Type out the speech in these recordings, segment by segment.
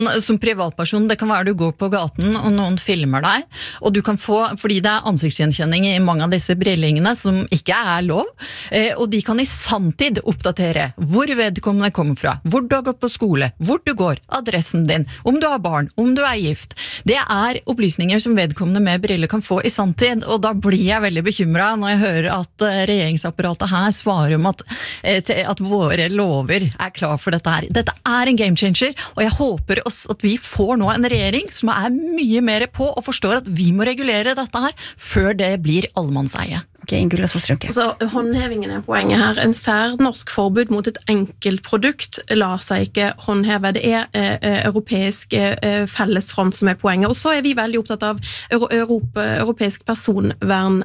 som privatperson, det kan være du går på gaten og noen filmer deg, og du kan få, fordi det ansiktsgjenkjenning i mange av disse brillingene som ikke lov, og de kan i sanntid oppdatere hvor vedkommende kommer fra, hvor du har gått på skole, hvor du går, adressen din, om du har barn, om du gift. Det opplysninger som vedkommende med briller kan få i sanntid, og da blir jeg veldig bekymret når jeg hører at regjeringsapparatet her svarer om at våre lover klar for dette her. Dette en game changer, og jeg håper at vi får nå en regjering som mye mer på og forstår at vi må regulere dette her før det blir allemannseie. Ok, Ingrid Løsåstrømke. Altså, håndhevingen poenget her. En særnorsk forbud mot et enkelt produkt lar seg ikke håndheve. Det europeisk fellesfront som poenget. Og så vi veldig opptatt av europeisk personvern.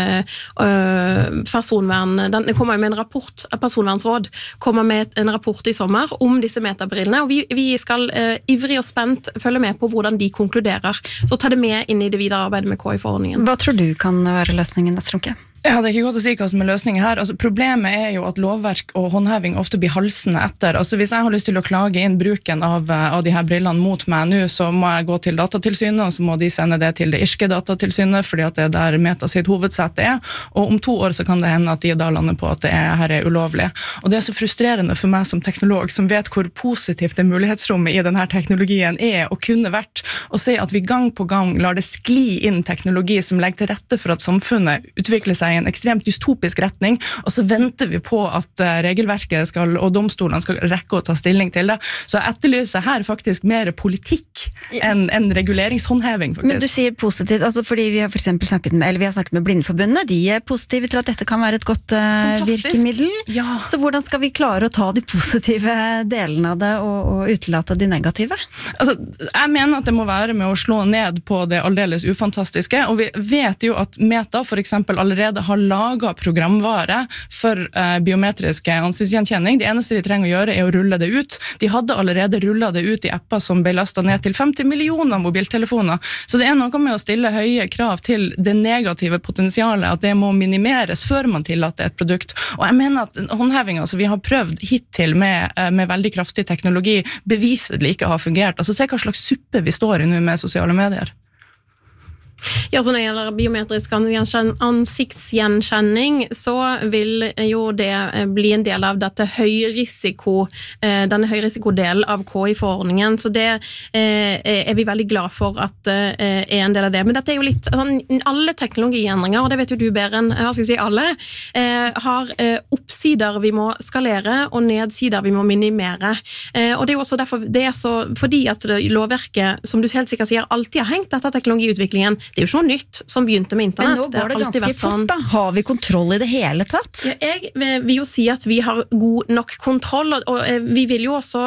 Det kommer med en rapport, Personvernråd kommer med en rapport i sommer om disse metabrillene, og vi skal ivrig og spent følge med på hvordan de konkluderer. Så ta det med inn i det videre arbeidet med KI-forordningen. Hva tror du kan være løsningen, Strømke? Ja, det ikke godt å si hva som løsningen her. Altså, problemet jo at lovverk og håndheving ofte blir halsende etter. Altså, hvis jeg har lyst til å klage inn bruken av de her brillene mot meg nå, så må jeg gå til Datatilsynet, og så må de sende det til det irske Datatilsynet, fordi at det der Meta sitt hovedsete og om 2 år så kan det hende at de da lander på at det her ulovlig. Og det så frustrerende for meg som teknolog, som vet hvor positivt det mulighetsrommet i denne teknologien og kunne vært, å se at vi gang på gang lar det skli inn teknologi som legger til rette for at samfunnet utvikler seg i en ekstremt dystopisk retning, og så venter vi på at regelverket og domstolene skal rekke å ta stilling til det. Så jeg etterlyser her faktisk mer politikk enn reguleringshåndheving, faktisk. Men du sier positivt, altså fordi vi har for eksempel snakket med Blindeforbundet, de positive til at dette kan være et godt virkemiddel. Ja. Så hvordan skal vi klare å ta de positive delene av det og utelate de negative? Altså, jeg mener at det må være med å slå ned på det aldeles ufantastiske, og vi vet jo at Meta for eksempel allerede har laget programvare for biometrisk ansiktsgjenkjenning. Det eneste de trenger å gjøre å rulle det ut. De hadde allerede rullet det ut i apper som ble lastet ned til 50 millioner mobiltelefoner. Så det noe med å stille høye krav til det negative potensialet, at det må minimeres før man tillater et produkt. Og jeg mener at håndhevingen som vi har prøvd hittil med veldig kraftig teknologi, beviselig ikke har fungert. Altså se hva slags suppe vi står i nå med sosiale medier. Ja, så når det gjelder biometrisk ansiktsgjenkjenning, så vil jo det bli en del av denne høyrisikodelen av KI-forordningen, så det vi veldig glad for at det en del av det. Men dette jo litt, alle teknologiendringer, og det vet jo du bedre enn, hva skal jeg si, alle, har oppsider vi må skalere, og nedsider vi må minimere. Og det jo også derfor, det så fordi at lovverket, som du helt sikkert sier, alltid har hengt etter teknologiutviklingen. Det jo ikke noe nytt som begynte med internett. Men nå går det ganske fort da. Har vi kontroll i det hele tatt? Ja, jeg vil jo si at vi har god nok kontroll, og vi vil jo også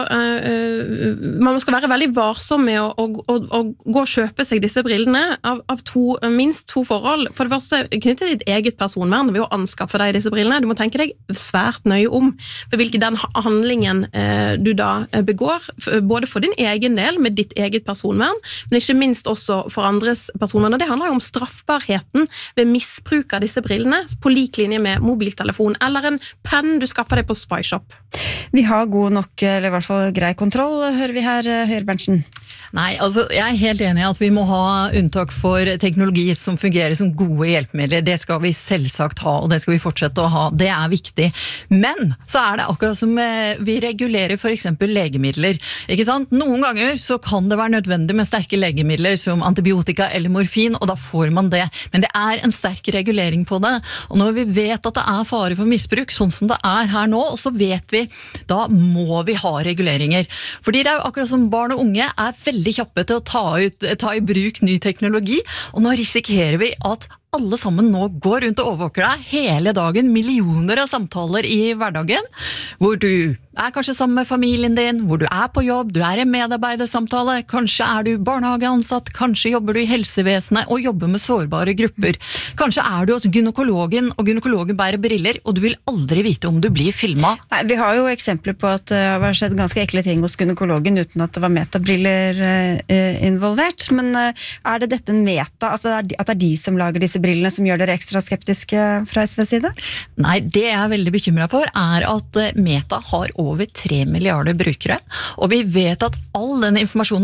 man skal være veldig varsom med å gå og kjøpe seg disse brillene av minst 2 forhold. For det første, knyttet til ditt eget personvern ved å anskaffe deg disse brillene. Du må tenke deg svært nøye om hvilken den handlingen du da begår, både for din egen del med ditt eget personvern, men ikke minst også for andres personvern. Og det handler jo om straffbarheten ved misbruk av disse brillene, på lik linje med mobiltelefon, eller en penn du skaffer deg på Spyshop. Vi har god nok, eller i hvert fall grei kontroll, hører vi her, Høyre Berntsen. Nei, altså jeg helt enig i at vi må ha unntak for teknologi som fungerer som gode hjelpemidler. Det skal vi selvsagt ha, og det skal vi fortsette å ha. Det viktig. Men så det akkurat som vi regulerer for eksempel legemidler. Ikke sant? Noen ganger så kan det være nødvendig med sterke legemidler som antibiotika eller morfin, og da får man det. Men det en sterk regulering på det. Og når vi vet at det fare for misbruk, sånn som det her nå, så vet vi, da må vi ha reguleringer. Fordi det jo akkurat som barn og unge veldig kjappe til å ta i bruk ny teknologi, og nå risikerer vi at alle sammen nå går rundt og overvåker deg hele dagen, millioner av samtaler i hverdagen, hvor du kanskje sammen med familien din, hvor du på jobb, du i en medarbeidersamtale, kanskje du barnehageansatt, kanskje jobber du i helsevesenet og jobber med sårbare grupper. Kanskje du hos gynekologen, og gynekologen bærer briller, og du vil aldri vite om du blir filmet. Nei, vi har jo eksempler på at det har skjedd ganske ekle ting hos gynekologen uten at det var metabriller involvert, men det dette en meta, altså at det de som lager disse brillene som gjør dere ekstra skeptiske fra SVs side? Nei, det jeg veldig bekymret for at Meta har over 3 milliarder brukere, og vi vet at all den informasjonen